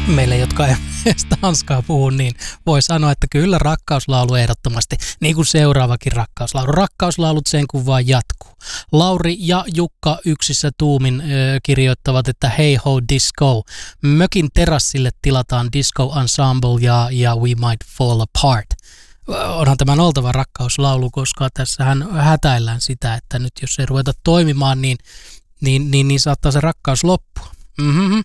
Meille, jotka ei tanskaa puhu, niin voi sanoa, että kyllä rakkauslaulu ehdottomasti, niin kuin seuraavakin rakkauslaulu. Rakkauslaulut sen kun vaan jatkuu. Lauri ja Jukka yksissä tuumin kirjoittavat, että Hey Ho Disco. Mökin terassille tilataan Disco Ensemble ja We Might Fall Apart. Onhan tämän oltava rakkauslaulu, koska tässähän hätäillään sitä, että nyt jos ei ruveta toimimaan, niin saattaa se rakkaus loppua.